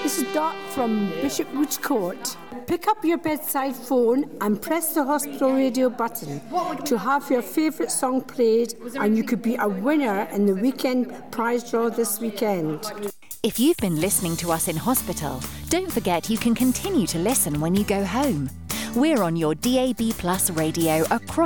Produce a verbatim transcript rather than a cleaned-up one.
This is Dot from Bishop Woods Court. Pick up your bedside phone and press the hospital radio button to have your favourite song played, and you could be a winner in the weekend prize draw this weekend. If you've been listening to us in hospital, don't forget you can continue to listen when you go home. We're on your D A B Plus radio across